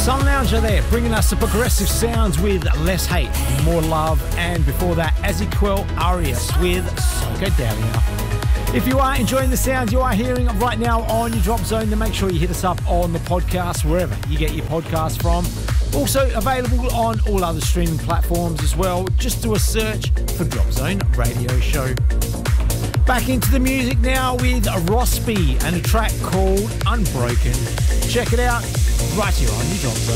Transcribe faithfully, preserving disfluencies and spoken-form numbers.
Sun Lounger there, bringing us the progressive sounds with Less Hate, More Love, and before that, Ezequiel Arias with Psychedelia. If you are enjoying the sounds you are hearing right now on your Drop Zone, then make sure you hit us up on the podcast, wherever you get your podcast from. Also available on all other streaming platforms as well. Just do a search for Drop Zone Radio Show. Back into the music now with Rossby and a track called Unbroken. Check it out right here on your Drop Zone.